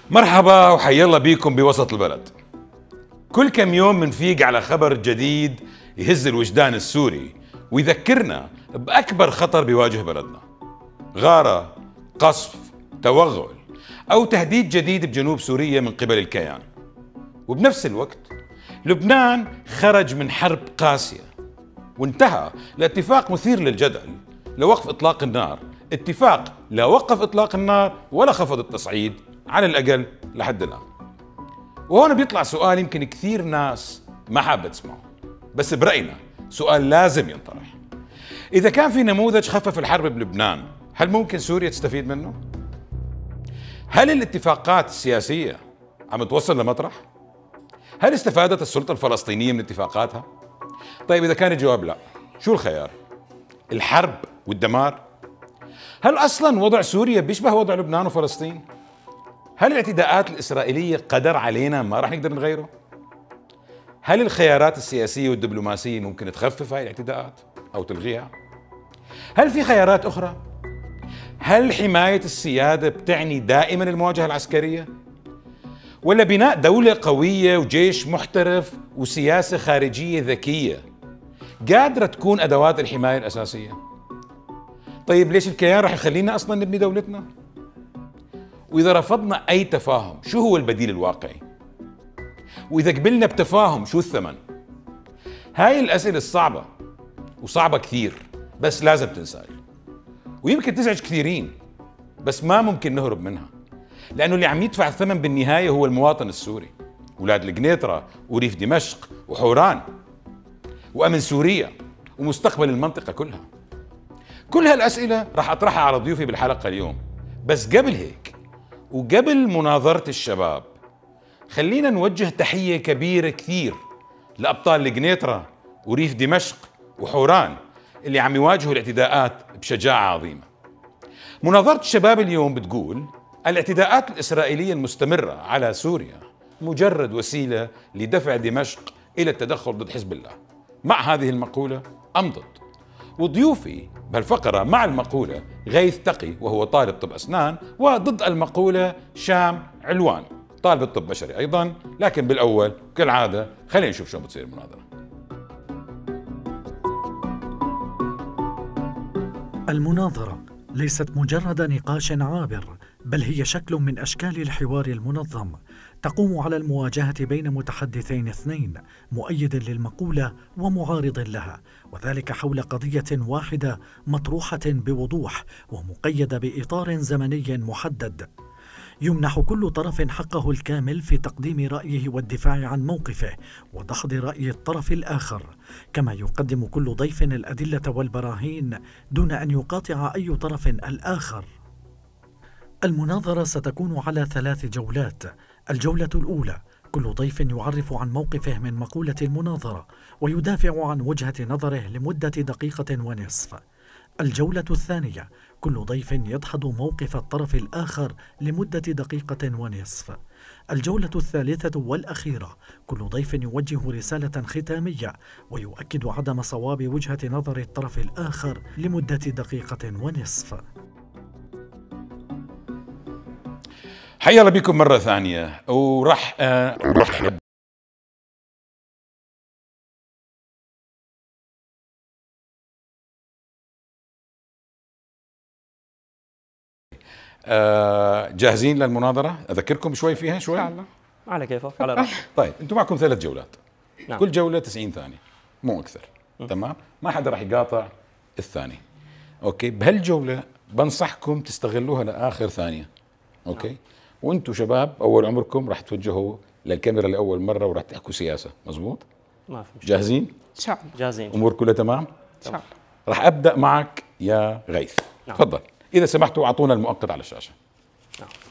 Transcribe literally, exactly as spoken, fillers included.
مرحبا وحيا الله بيكم بوسط البلد. كل كم يوم منفيق على خبر جديد يهز الوجدان السوري ويذكرنا بأكبر خطر بيواجه بلدنا: غارة، قصف، توغل أو تهديد جديد بجنوب سوريا من قبل الكيان. وبنفس الوقت لبنان خرج من حرب قاسية وانتهى لاتفاق مثير للجدل لوقف إطلاق النار، اتفاق لا وقف إطلاق النار ولا خفض التصعيد على الأقل لحد الآن. وهون بيطلع سؤال يمكن كثير ناس ما حابة تسمعه، بس برأينا سؤال لازم ينطرح: إذا كان في نموذج خفف الحرب بلبنان، هل ممكن سوريا تستفيد منه؟ هل الاتفاقات السياسية عم توصل لمطرح؟ هل استفادت السلطة الفلسطينية من اتفاقاتها؟ طيب إذا كان الجواب لا، شو الخيار؟ الحرب والدمار؟ هل أصلاً وضع سوريا بيشبه وضع لبنان وفلسطين؟ هل الاعتداءات الإسرائيلية قدر علينا ما راح نقدر نغيره؟ هل الخيارات السياسية والدبلوماسية ممكن تخفف هاي الاعتداءات أو تلغيها؟ هل في خيارات أخرى؟ هل حماية السيادة بتعني دائما المواجهة العسكرية؟ ولا بناء دولة قوية وجيش محترف وسياسة خارجية ذكية قادرة تكون أدوات الحماية الأساسية؟ طيب ليش الكيان راح يخلينا أصلا نبني دولتنا؟ وإذا رفضنا أي تفاهم شو هو البديل الواقعي؟ وإذا قبلنا بتفاهم شو الثمن؟ هاي الأسئلة الصعبة وصعبة كثير، بس لازم تنسأل، ويمكن تزعج كثيرين، بس ما ممكن نهرب منها، لأنه اللي عم يدفع الثمن بالنهاية هو المواطن السوري، أولاد القنيطرة وريف دمشق وحوران وأمن سوريا ومستقبل المنطقة كلها. كل هالأسئلة راح أطرحها على ضيوفي بالحلقة اليوم، بس قبل هيك وقبل مناظرة الشباب خلينا نوجه تحية كبيرة كثير لأبطال القنيطرة وريف دمشق وحوران اللي عم يواجهوا الاعتداءات بشجاعة عظيمة. مناظرة الشباب اليوم بتقول الاعتداءات الإسرائيلية المستمرة على سوريا مجرد وسيلة لدفع دمشق إلى التدخل ضد حزب الله. مع هذه المقولة أم ضد؟ وضيوفي بهالفقرة مع المقولة غيث تقي وهو طالب طب أسنان، وضد المقولة شام علوان طالب طب بشري أيضا. لكن بالأول كالعادة خلينا نشوف شو بتصير المناظرة. المناظرة ليست مجرد نقاش عابر، بل هي شكل من أشكال الحوار المنظم تقوم على المواجهة بين متحدثين اثنين، مؤيد للمقولة ومعارض لها، وذلك حول قضية واحدة مطروحة بوضوح ومقيدة بإطار زمني محدد. يمنح كل طرف حقه الكامل في تقديم رأيه والدفاع عن موقفه ودحض رأي الطرف الآخر، كما يقدم كل ضيف الأدلة والبراهين دون أن يقاطع أي طرف الآخر. المناظرة ستكون على ثلاث جولات. الجولة الأولى كل ضيف يعرف عن موقفه من مقولة المناظرة ويدافع عن وجهة نظره لمدة دقيقة ونصف. الجولة الثانية كل ضيف يدحض موقف الطرف الآخر لمدة دقيقة ونصف. الجولة الثالثة والأخيرة كل ضيف يوجه رسالة ختامية ويؤكد عدم صواب وجهة نظر الطرف الآخر لمدة دقيقة ونصف. حيا الله بكم مرة ثانية. ورح آه آه جاهزين للمناظرة؟ أذكركم شوي فيها شوي؟ إن شاء الله على كيفك على راحتك. طيب أنتم معكم ثلاث جولات. نعم. كل جولة تسعين ثانية مو أكثر. م. تمام؟ ما حدا راح يقاطع الثاني. أوكي، بهالجولة بنصحكم تستغلوها لآخر ثانية. أوكي؟ نعم. وأنتم شباب أول عمركم راح توجهوا للكاميرا لأول مرة وراح تحكوا سياسة، مزبوط؟ ما في مشكلة. جاهزين؟ إن شاء الله. جاهزين. أمور كلها تمام؟ إن شاء الله. راح أبدأ معك يا غيث. نعم. تفضل، إذا سمحتوا أعطونا المؤقت على الشاشة. نعم.